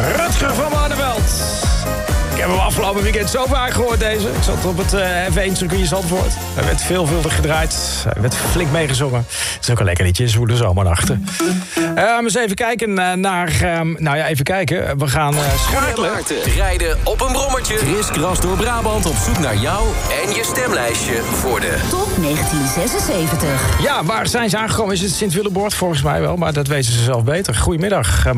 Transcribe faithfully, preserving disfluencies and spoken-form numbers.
Rutger van Barneveld. Ik heb hem afgelopen weekend zo vaak gehoord, deze. Ik zat op het uh, F één circuit Zandvoort. Hij werd veelvuldig gedraaid. Hij werd flink meegezongen. Het is ook een lekker liedje, zwoele zomernachten. Uh, eens even kijken uh, naar... Um, nou ja, even kijken. We gaan uh, schakelen. Rijden op een brommertje. Kriskras door Brabant op zoek naar jou en je stemlijstje voor de... Top negentien zesenzeventig. Ja, waar zijn ze aangekomen? Is het Sint-Willebord? Volgens mij wel, maar dat weten ze zelf beter. Goedemiddag.